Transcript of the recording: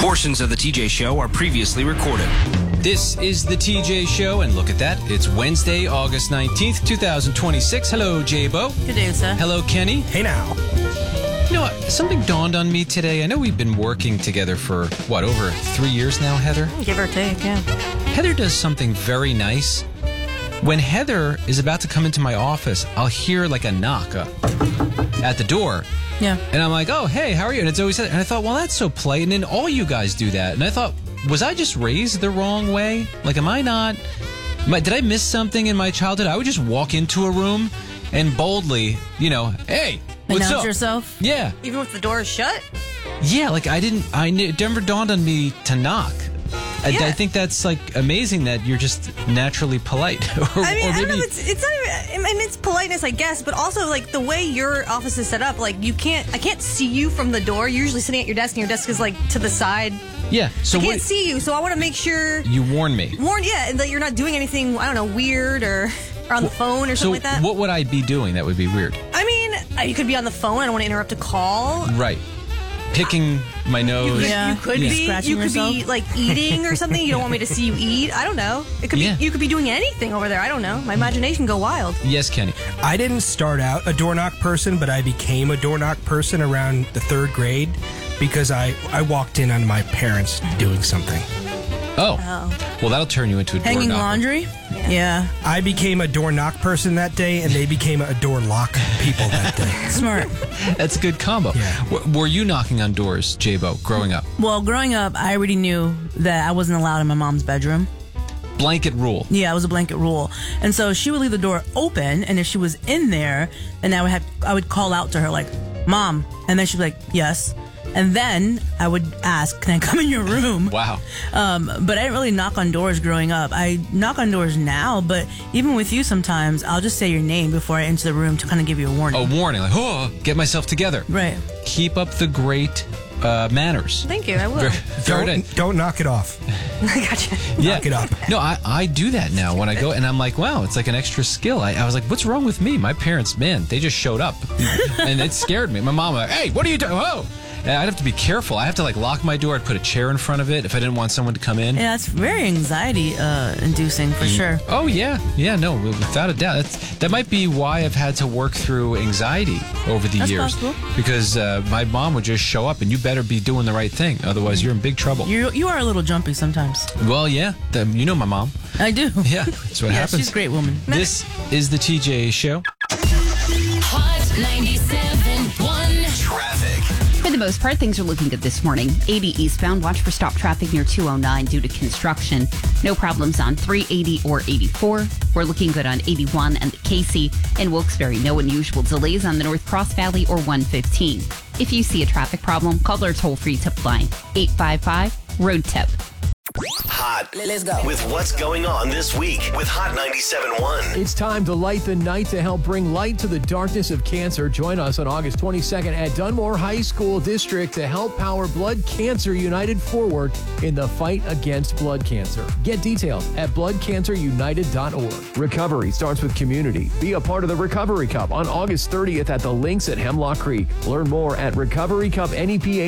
Portions of the TJ Show are previously recorded. This is the TJ Show, and look at that. It's Wednesday, August 19th, 2026. Hello, J-Bo. Good day, sir. Hello, Kenny. Hey now. You know, something dawned on me today. I know we've been working together for, over 3 years now, Heather? Give or take, yeah. Heather does something very nice. When Heather is about to come into my office, I'll hear like a knock at the door. Yeah. And I'm like, oh, hey, how are you? And it's always, and I thought, well, that's so polite. And then all you guys do that. And I thought, was I just raised the wrong way? Like, am I not? Did I miss something in my childhood? I would just walk into a room and boldly, hey, what's Announce up? yourself? Yeah. Even with the doors shut? Yeah, like it never dawned on me to knock. Yeah. I think that's like amazing that you're just naturally polite. I don't know. It's not even. I mean, it's politeness, I guess, but also like the way your office is set up. Like I can't see you from the door. You're usually sitting at your desk, and your desk is like to the side. Yeah. So I can't see you, so I want to make sure you warn me. And that you're not doing anything. I don't know, weird or on the phone or something like that. So what would I be doing that would be weird? I mean, you could be on the phone. I don't want to interrupt a call. Right. Picking my nose. You could be Scratching yourself? like eating or something. You don't want me to see you eat. I don't know. It could be. You could be doing anything over there. I don't know. My imagination go wild. Yes, Kenny. I didn't start out a door knock person, but I became a door knock person around the 3rd grade because I walked in on my parents doing something. Oh. Well, that'll turn you into a door Hanging knocker. laundry? Yeah. I became a door knock person that day, and they became a door lock people that day. Smart. That's a good combo. Yeah. Were you knocking on doors, J-Bo, growing up? Well, growing up, I already knew that I wasn't allowed in my mom's bedroom. Blanket rule. Yeah, it was a blanket rule. And so she would leave the door open, and if she was in there, then I would call out to her like, "Mom," and then she'd be like, "Yes." And then I would ask, "Can I come in your room?" Wow. But I didn't really knock on doors growing up. I knock on doors now, but even with you sometimes, I'll just say your name before I enter the room to kind of give you a warning. A warning, like, oh, get myself together. Right. Keep up the great manners. Thank you. I will. Don't knock it off. I gotcha. Yeah. Knock it up. No, I do that now when I go, and I'm like, wow, it's like an extra skill. I was like, what's wrong with me? My parents, man, they just showed up, and it scared me. My mom, like, hey, what are you doing? Oh. And I'd have to be careful. I have to lock my door. I'd put a chair in front of it if I didn't want someone to come in. Yeah, it's very anxiety inducing for sure. Oh, yeah. Yeah, no, without a doubt. That might be why I've had to work through anxiety over the That's years. possible. Because my mom would just show up, and you better be doing the right thing. Otherwise, you're in big trouble. You are a little jumpy sometimes. Well, yeah. You know my mom. I do. Yeah, that's what happens. She's a great woman. This is the TJ Show. Hot 97.1 Traffic. For the most part, things are looking good this morning. 80 eastbound, watch for stop traffic near 209 due to construction. No problems on 380 or 84. We're looking good on 81 and the Casey. In Wilkes-Barre, no unusual delays on the North Cross Valley or 115. If you see a traffic problem, call our toll-free tip line, 855-ROAD-TIP. Hot. Let's go. With what's going on this week with Hot 97.1. It's time to light the night to help bring light to the darkness of cancer. Join us on August 22nd at Dunmore High School District to help power Blood Cancer United forward in the fight against blood cancer. Get details at bloodcancerunited.org. Recovery starts with community. Be a part of the Recovery Cup on August 30th at the Links at Hemlock Creek. Learn more at recoverycupnepa